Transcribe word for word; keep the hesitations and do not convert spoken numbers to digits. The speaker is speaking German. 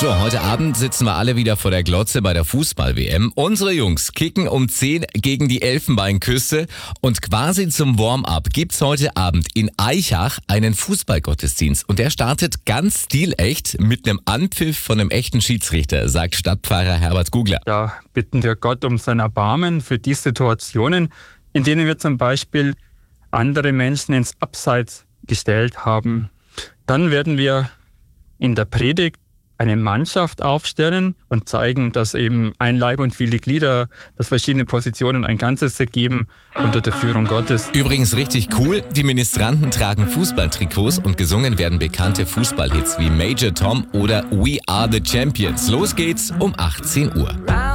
So, heute Abend sitzen wir alle wieder vor der Glotze bei der Fußball-W M. Unsere Jungs kicken um zehn gegen die Elfenbeinküste und quasi zum Warm-up gibt's heute Abend in Aichach einen Fußballgottesdienst und der startet ganz stilecht mit einem Anpfiff von einem echten Schiedsrichter, sagt Stadtpfarrer Herbert Gugler. Da bitten wir Gott um sein Erbarmen für die Situationen, in denen wir zum Beispiel andere Menschen ins Abseits gestellt haben. Dann werden wir in der Predigt eine Mannschaft aufstellen und zeigen, dass eben ein Leib und viele Glieder, dass verschiedene Positionen ein Ganzes ergeben unter der Führung Gottes. Übrigens richtig cool, die Ministranten tragen Fußballtrikots und gesungen werden bekannte Fußballhits wie Major Tom oder We Are the Champions. Los geht's um achtzehn Uhr.